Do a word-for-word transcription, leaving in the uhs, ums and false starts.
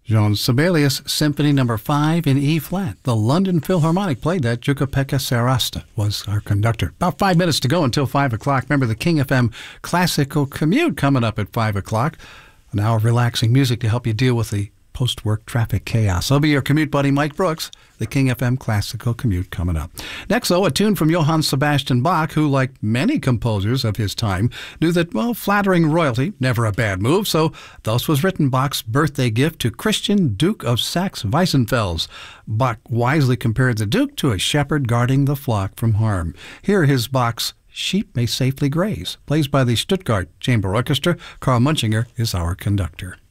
Johann Sibelius Symphony Number Five in E flat. The London Philharmonic played that. Jukka-Pekka Sarasta was our conductor. About five minutes to go until five o'clock. Remember the King F M Classical Commute coming up at five o'clock. An hour of relaxing music to help you deal with the post-work traffic chaos. I'll be your commute buddy, Mike Brooks. The King F M Classical Commute coming up. Next, though, a tune from Johann Sebastian Bach, who, like many composers of his time, knew that, well, flattering royalty, never a bad move, so thus was written Bach's birthday gift to Christian, Duke of Saxe-Weissenfels. Bach wisely compared the Duke to a shepherd guarding the flock from harm. Here is Bach's Sheep May Safely Graze, plays by the Stuttgart Chamber Orchestra. Karl Munchinger is our conductor.